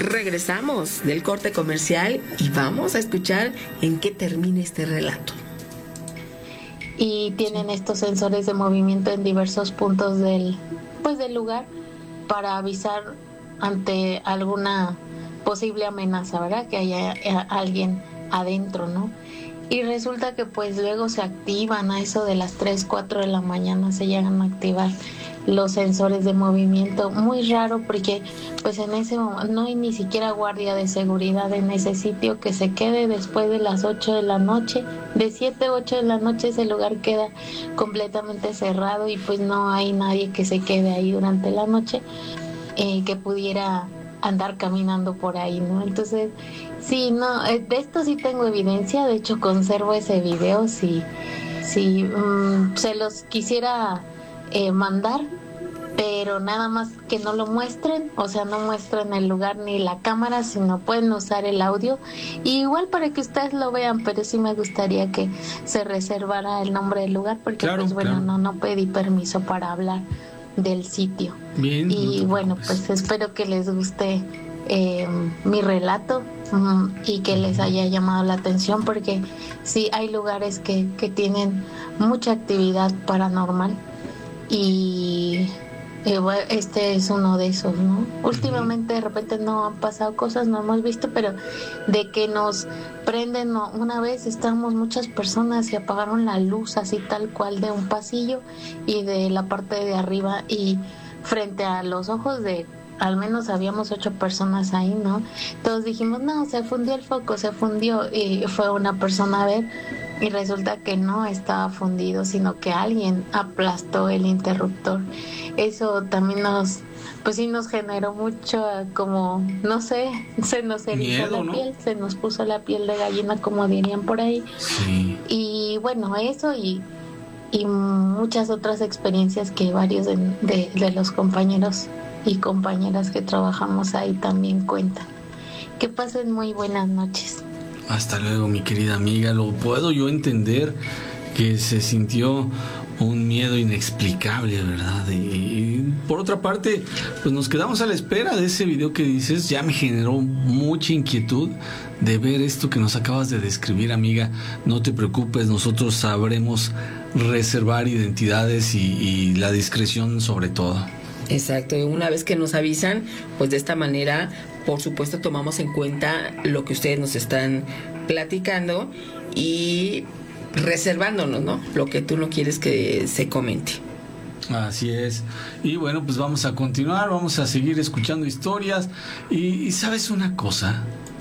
Regresamos del corte comercial y vamos a escuchar en qué termina este relato. Y tienen estos sensores de movimiento en diversos puntos del lugar para avisar ante alguna posible amenaza, ¿verdad? Que haya alguien adentro, ¿no? Y resulta que pues luego se activan a eso de las 3, 4 de la mañana, se llegan a activar los sensores de movimiento. Muy raro porque pues en ese momento no hay ni siquiera guardia de seguridad en ese sitio que se quede después de las 8 de la noche. De 7 a 8 de la noche ese lugar queda completamente cerrado y pues no hay nadie que se quede ahí durante la noche que pudiera andar caminando por ahí, ¿no? Entonces, sí, no, de esto sí tengo evidencia, de hecho conservo ese video, si se los quisiera mandar, pero nada más que no lo muestren, o sea, no muestren el lugar ni la cámara, sino pueden usar el audio, y igual para que ustedes lo vean, pero sí me gustaría que se reservara el nombre del lugar, porque claro, pues bueno, claro. no pedí permiso para hablar del sitio. Bien, y no bueno, pues espero que les guste mi relato y que les haya llamado la atención, porque sí hay lugares que tienen mucha actividad paranormal y este es uno de esos, ¿no? Últimamente de repente no han pasado cosas, no hemos visto, pero de que nos prenden, ¿no? Una vez estábamos muchas personas y apagaron la luz así tal cual de un pasillo y de la parte de arriba, y frente a los ojos de al menos habíamos 8 personas ahí, ¿no? Todos dijimos, no, se fundió el foco, se fundió, y fue una persona a ver y resulta que no estaba fundido, sino que alguien aplastó el interruptor. Eso también nos generó mucho, como, no sé, se nos erizó miedo, la ¿no? piel, se nos puso la piel de gallina, como dirían por ahí. Sí. Y bueno, eso y muchas otras experiencias que varios de los compañeros y compañeras que trabajamos ahí también cuentan. Que pasen muy buenas noches. Hasta luego, mi querida amiga. Lo puedo yo entender, que se sintió un miedo inexplicable, ¿verdad? Y por otra parte, pues nos quedamos a la espera de ese video que dices. Ya me generó mucha inquietud de ver esto que nos acabas de describir, amiga. No te preocupes, nosotros sabremos reservar identidades y la discreción sobre todo. Exacto, y una vez que nos avisan, pues de esta manera, por supuesto, tomamos en cuenta lo que ustedes nos están platicando y reservándonos, ¿no? Lo que tú no quieres que se comente. Así es. Y bueno, pues vamos a continuar, vamos a seguir escuchando historias. Y ¿sabes una cosa?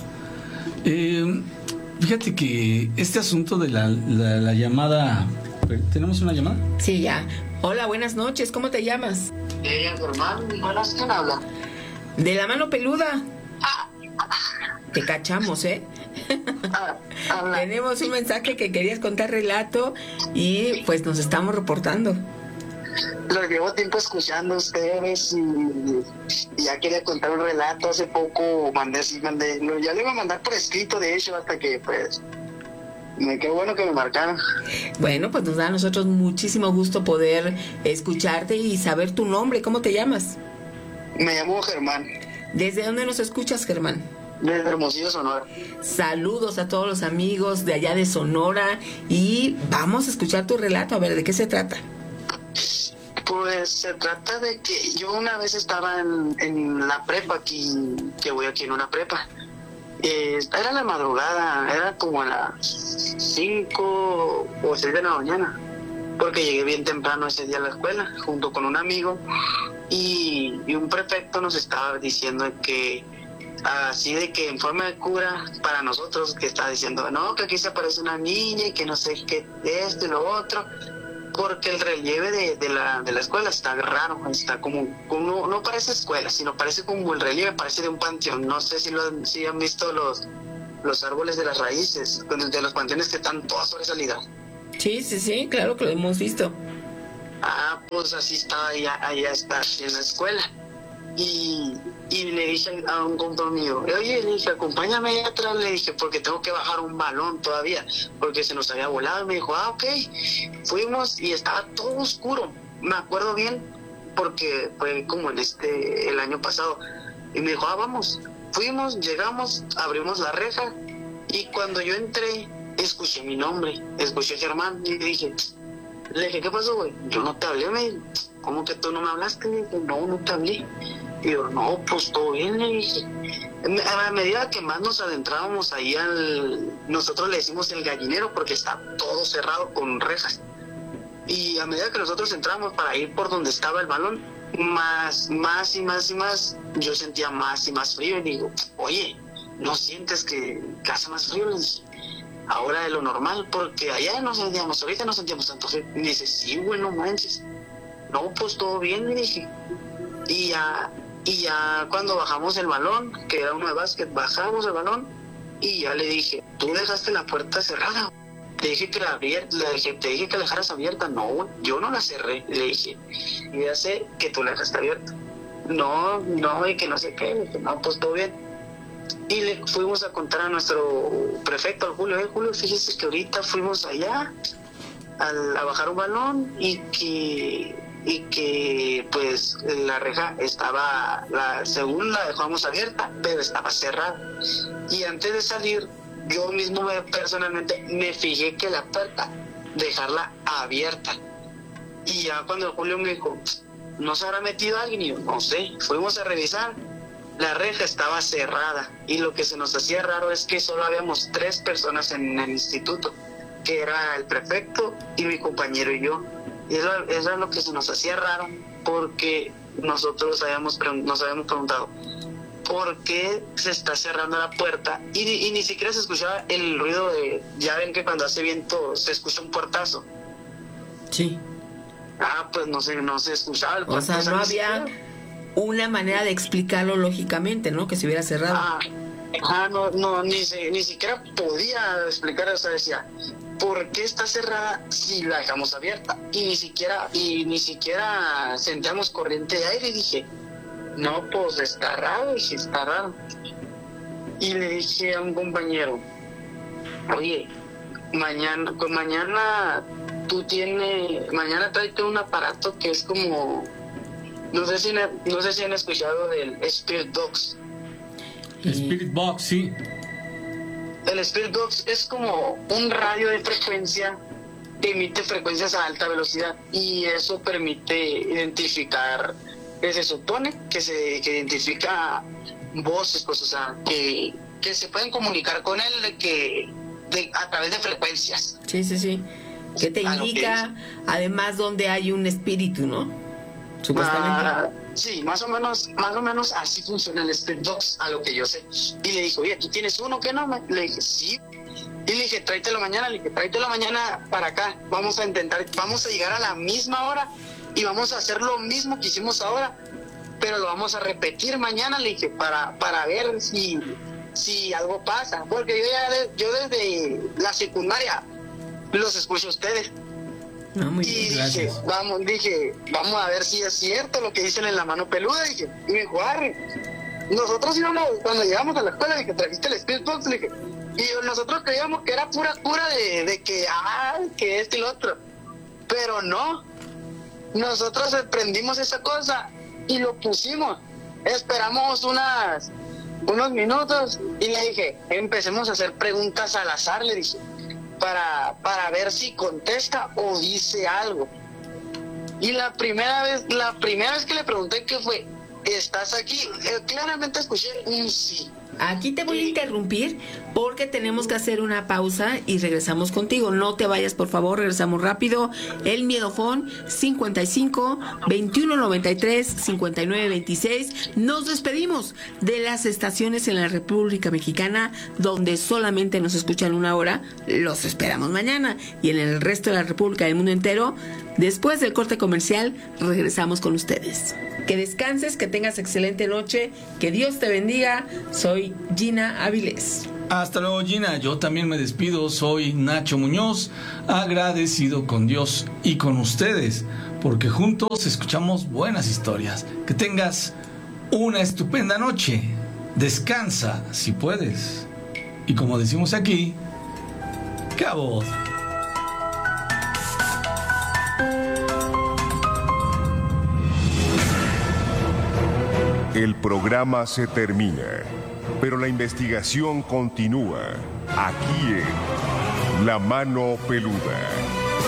Fíjate que este asunto de la llamada... ¿Tenemos una llamada? Sí, ya. Hola, buenas noches, ¿cómo te llamas? Germán, buenas, ¿quién habla? De la mano peluda. Te cachamos, ¿eh? Tenemos un mensaje que querías contar relato y pues nos estamos reportando. Lo llevo tiempo escuchando a ustedes y ya quería contar un relato. Hace poco ya le iba a mandar por escrito, de hecho, hasta que pues qué bueno que me marcaron. Bueno, pues nos da a nosotros muchísimo gusto poder escucharte y saber tu nombre. ¿Cómo te llamas? Me llamo Germán. ¿Desde dónde nos escuchas, Germán? Desde Hermosillo, Sonora. Saludos a todos los amigos de allá de Sonora y vamos a escuchar tu relato. A ver, ¿de qué se trata? Pues se trata de que yo una vez estaba en la prepa, que voy aquí en una prepa. Era la madrugada, era como a las 5 o 6 de la mañana, porque llegué bien temprano ese día a la escuela junto con un amigo y un prefecto nos estaba diciendo que así de que en forma de cura para nosotros, que estaba diciendo no, que aquí se aparece una niña y que no sé qué, esto y lo otro, porque el relieve de la escuela está raro, está como no parece escuela, sino parece como el relieve, parece de un panteón. No sé si han visto los árboles de las raíces, de los panteones que están todas sobresalidas. Sí, claro que lo hemos visto. Pues así está, allá está en la escuela. Y le dije a un compañero mío, oye, le dije, acompáñame allá atrás, le dije, porque tengo que bajar un balón todavía, porque se nos había volado. Y me dijo, ok. Fuimos y estaba todo oscuro, me acuerdo bien, porque fue como el año pasado. Y me dijo, vamos. Fuimos, llegamos, abrimos la reja y cuando yo entré, escuché mi nombre, escuché Germán y le dije, ¿qué pasó, güey? Yo no te hablé, me dijo. ¿Cómo que tú no me hablaste? Le dije, no te hablé. Y yo, no, pues todo bien, le dije. A medida que más nos adentrábamos ahí nosotros le decimos el gallinero porque está todo cerrado con rejas. Y a medida que nosotros entramos para ir por donde estaba el balón, más, yo sentía más y más frío. Y digo, oye, ¿no sientes que hace más frío? Le dije, ahora de lo normal, porque allá no sentíamos, ahorita no sentíamos tanto frío. Y me dice, sí, güey, no manches. No, pues todo bien, le dije. Y ya cuando bajamos el balón, que era uno de básquet, bajamos el balón y ya le dije, tú dejaste la puerta cerrada. Te dije que la dejaras abierta. No, yo no la cerré, le dije. Y ya sé que tú la dejaste abierta. No, y que no sé qué. Le dije, no, pues todo bien. Y le fuimos a contar a nuestro prefecto, al Julio. Julio, fíjese que ahorita fuimos allá a bajar un balón y que pues la reja estaba, según la dejamos abierta, pero estaba cerrada. Y antes de salir, yo mismo personalmente me fijé que la puerta, dejarla abierta. Y ya cuando Julio me dijo, ¿no se habrá metido alguien? Y yo, no sé. Fuimos a revisar, la reja estaba cerrada. Y lo que se nos hacía raro es que solo habíamos 3 personas en el instituto, que era el prefecto y mi compañero y yo. Y eso es lo que se nos hacía raro, porque nosotros nos habíamos preguntado por qué se está cerrando la puerta y ni siquiera se escuchaba el ruido de, ya ven que cuando hace viento se escucha un puertazo. Sí. Pues no se escuchaba el puertazo. O sea, no había una manera de explicarlo lógicamente, ¿no? Que se hubiera cerrado. No, ni siquiera podía explicar. O sea, decía, ¿por qué está cerrada si la dejamos abierta? Y ni siquiera sentíamos corriente de aire. Y dije, no, pues está raro. Y le dije a un compañero, oye, mañana tráete un aparato que es como, no sé si han escuchado del Spirit Box. Spirit Box, sí. El Spirit Box es como un radio de frecuencia que emite frecuencias a alta velocidad y eso permite identificar, que se supone que identifica voces, pues, o sea, que se pueden comunicar con él a través de frecuencias. Sí. Que te indica, además, donde hay un espíritu, ¿no? Supuestamente. Sí, más o menos así funciona el Spirit Box, a lo que yo sé. Y le dije, oye, ¿tú tienes uno que no? Le dije, sí. Y le dije, tráetelo mañana para acá. Vamos a llegar a la misma hora y vamos a hacer lo mismo que hicimos ahora, pero lo vamos a repetir mañana, le dije, para ver si algo pasa. Porque yo desde la secundaria los escucho a ustedes. Muy y bien, dije, vamos a ver si es cierto lo que dicen en la mano peluda. Dije, y me dijo, nosotros íbamos, cuando llegamos a la escuela, dije, trajiste el Spirit Box, le dije, y nosotros creíamos que era pura cura de que esto y lo otro, pero no, nosotros prendimos esa cosa y lo pusimos, esperamos unos minutos y le dije, empecemos a hacer preguntas al azar, le dije, para ver si contesta o dice algo. Y la primera vez que le pregunté qué fue, ¿estás aquí? Claramente escuché un sí. Aquí te voy a interrumpir porque tenemos que hacer una pausa y regresamos contigo. No te vayas, por favor, regresamos rápido. El Miedofón 55 21 93 59 26. Nos despedimos de las estaciones en la República Mexicana donde solamente nos escuchan una hora. Los esperamos mañana y en el resto de la República, del mundo entero. Después del corte comercial regresamos con ustedes. Que descanses, que tengas excelente noche, que Dios te bendiga. Soy Gina Avilés. Hasta luego, Gina. Yo también me despido. Soy Nacho Muñoz, agradecido con Dios y con ustedes, porque juntos escuchamos buenas historias. Que tengas una estupenda noche. Descansa si puedes. Y como decimos aquí, cabos. El programa se termina, pero la investigación continúa aquí en La Mano Peluda.